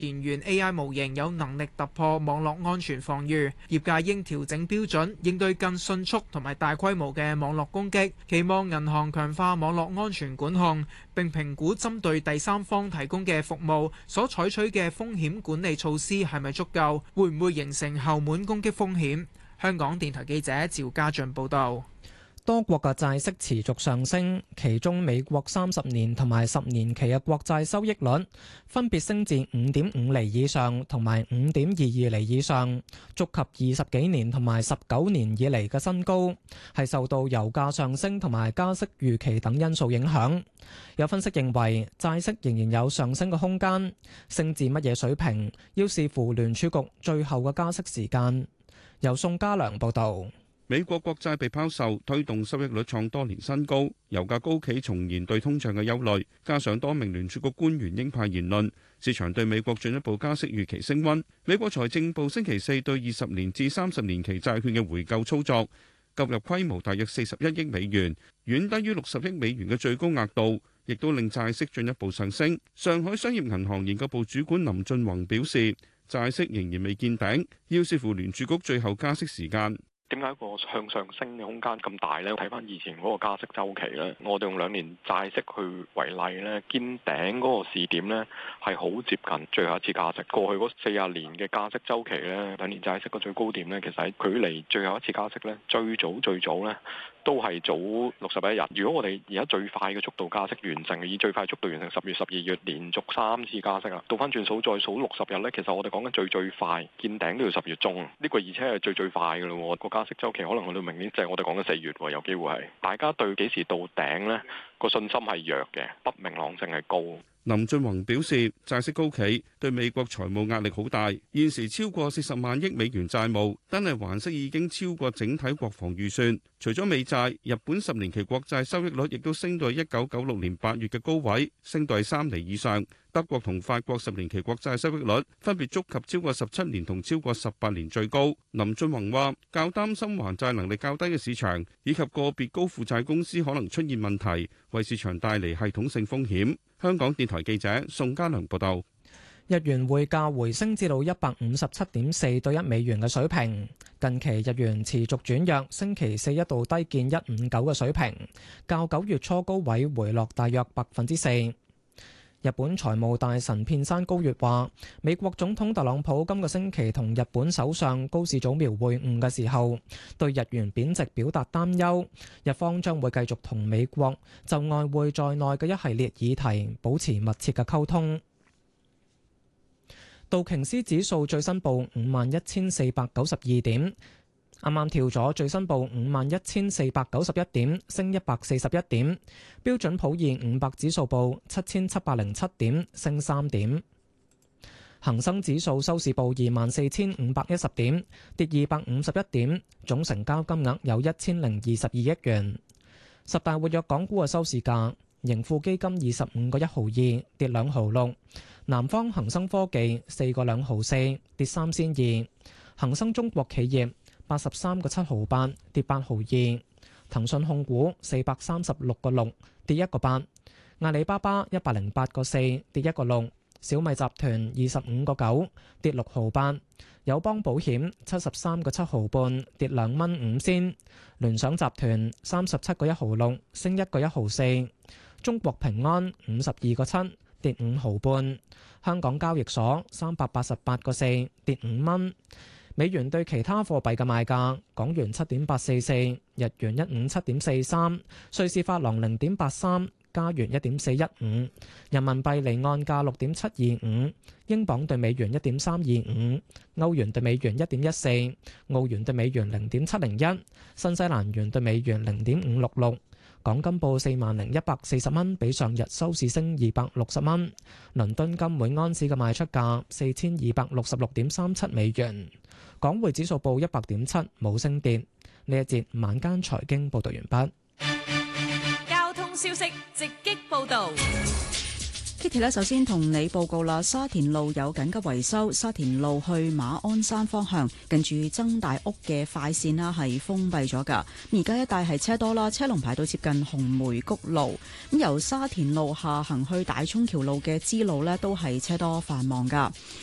前沿 AI 模型有能力突破網絡安全防禦，業界應調整標準，應對更迅速同埋大規模嘅網絡攻擊。期望銀行強化網絡安全管控，並評估針對第三方提供嘅服務所採取嘅風險管理措施係咪足夠，會唔會形成後門攻擊風險。香港電台記者趙家俊報道。 多國嘅債息持續上升，其中美國30年同埋10年期嘅國債收益率分別升至5.5厘以上同埋5.22厘以上，觸及20幾年同埋19年以嚟嘅新高，係受到油價上升同埋加息預期等因素影響。有分析認為，債息仍然有上升嘅空間，升至乜嘢水平要視乎聯儲局最後嘅加息時間。由宋家良報導。 美國國債被拋售，推動收益率創多年新高。油價高企，重燃對通脹嘅憂慮，加上多名聯儲局官員鷹派言論，市場對美國進一步加息預期升溫。美國財政部星期四對20年至30年期債券嘅回購操作購入規模大約41億美元，遠低於60億美元嘅最高額度，亦都令債息進一步上升。上海商業銀行研究部主管林俊宏表示，債息仍然未見頂，要視乎聯儲局最後加息時間。 點解個向上升嘅空間咁大呢？睇翻以前嗰個加息週期呢，我哋用2年債息去為例呢，見頂嗰個時點呢係好接近最後一次加息。過去嗰40年嘅加息週期呢，2年債息個最高點呢，其實喺距離最後一次加息呢，最早呢都係早61日。如果我哋而家最快嘅速度加息完成，以最快速度完成10月、12月連續3次加息啦，倒翻轉數再數60日呢，其實我哋講緊最快見頂都要10月中，呢個而且係最快嘅咯。加息週期可能去到明年，即係我哋講緊4月，有機會係大家對幾時到頂呢個信心係弱嘅，不明朗性係高。 林俊宏表示，債息高企對美國財務壓力好大，現時超過40萬億美元債務，單係還息已經超過整體國防預算。除咗美債，日本10年期國債收益率亦都升到1996年8月嘅高位，升到3厘以上。德國同法國10年期國債收益率分別觸及超過17年同超過18年最高。林俊宏話，較擔心還債能力較低嘅市場，以及個別高負債公司可能出現問題，為市場帶嚟系統性風險。香港電台記者宋家良報道。 日元匯價回升至到157.4對1美元嘅水平。近期日元持續轉弱，星期四一度低見159嘅水平，較9月初高位回落大約4%。日本財務大臣片山高月話，美國總統特朗普今個星期同日本首相高市早苗會晤嘅時候，對日元貶值表達擔憂。日方將會繼續同美國就外匯在內嘅一系列議題保持密切嘅溝通。道瓊斯指數最新報51,492點，啱啱跳咗，最新報51,491點，升141點。標準普爾500指數報7,707點，升3點。恒生指數收市報24,510點，跌251點，總成交金額有1,022億元。十大活躍港股嘅收市價，盈富基金25個1毫2，跌2毫6。南方恒生科技4個2毫4，跌3仙2。恒生中國企業83個7毫8，跌8毫2。騰訊控股436個6，跌1個8。阿里巴巴108個4，跌1個6。小米集團25個9，跌6毫8。友邦保險73個7毫半，跌2蚊5仙。聯想集團37個1毫6，升1個1毫4。中國平安52個7，跌5毫半。香港交易所388個4，跌5蚊。美元對其他貨幣嘅賣價：港元7.844，日元157.43，瑞士法郎0.83，加元1.415，人民幣離岸價6.725，英鎊對美元1.325，歐元對美元1.14，澳元對美元0.701，新西蘭元對美元0.566。港金報40,140蚊，比上日收市升260蚊。倫敦金每安士嘅賣出價4266.37美元。港匯指數報100.7，冇升跌。呢一節晚間財經報道完畢。 交通消息直擊報道。 Kitty 呢，首先同你報告啦，沙田路有緊急維修，沙田路去馬鞍山方向近住曾大屋嘅快線啦係封閉咗㗎。而家一帶係車多啦，車龍排到接近紅梅谷路。咁由沙田路下行去大涌橋路嘅支路呢，都係車多繁忙㗎。